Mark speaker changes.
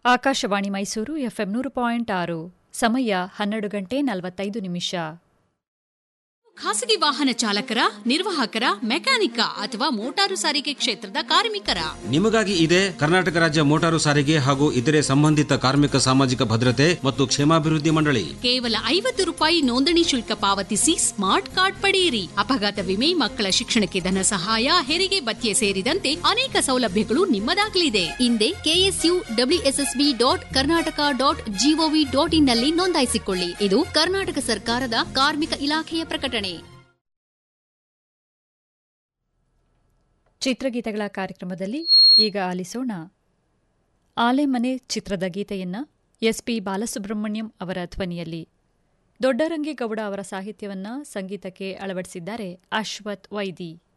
Speaker 1: Akashvani Mysuru FM 100.6 ಸಮಯ 12:45.
Speaker 2: ಖಾಸಗಿ ವಾಹನ ಚಾಲಕರ, ನಿರ್ವಾಹಕರ, ಮೆಕ್ಯಾನಿಕ ಅಥವಾ ಮೋಟಾರು ಸಾರಿಗೆ ಕ್ಷೇತ್ರದ ಕಾರ್ಮಿಕರ
Speaker 3: ನಿಮಗಾಗಿ ಇದೆ ಕರ್ನಾಟಕ ರಾಜ್ಯ ಮೋಟಾರು ಸಾರಿಗೆ ಹಾಗೂ ಇತರೆ ಸಂಬಂಧಿತ ಕಾರ್ಮಿಕ ಸಾಮಾಜಿಕ ಭದ್ರತೆ ಮತ್ತು ಕ್ಷೇಮಾಭಿವೃದ್ಧಿ ಮಂಡಳಿ.
Speaker 2: ಕೇವಲ ₹50 ನೋಂದಣಿ ಶುಲ್ಕ ಪಾವತಿಸಿ ಸ್ಮಾರ್ಟ್ ಕಾರ್ಡ್ ಪಡೆಯಿರಿ. ಅಪಘಾತ ವಿಮೆ, ಮಕ್ಕಳ ಶಿಕ್ಷಣಕ್ಕೆ ಧನ ಸಹಾಯ, ಹೆರಿಗೆ ಭತ್ಯೆ ಸೇರಿದಂತೆ ಅನೇಕ ಸೌಲಭ್ಯಗಳು ನಿಮ್ಮದಾಗಲಿದೆ. ಹಿಂದೆ KSUWSSB.Karnataka.gov.in ನಲ್ಲಿ ನೋಂದಾಯಿಸಿಕೊಳ್ಳಿ. ಇದು ಕರ್ನಾಟಕ ಸರ್ಕಾರದ ಕಾರ್ಮಿಕ ಇಲಾಖೆಯ ಪ್ರಕಟಣೆ.
Speaker 1: ಚಿತ್ರಗೀತೆಗಳ ಕಾರ್ಯಕ್ರಮದಲ್ಲಿ ಈಗ ಆಲಿಸೋಣ ಆಲೆಮನೆ ಚಿತ್ರದ ಗೀತೆಯನ್ನ ಎಸ್ಪಿ ಬಾಲಸುಬ್ರಹ್ಮಣ್ಯಂ ಅವರ ಧ್ವನಿಯಲ್ಲಿ. ದೊಡ್ಡರಂಗೇಗೌಡ ಅವರ ಸಾಹಿತ್ಯವನ್ನ ಸಂಗೀತಕ್ಕೆ ಅಳವಡಿಸಿದ್ದಾರೆ ಅಶ್ವಥ್ ವೈದಿ.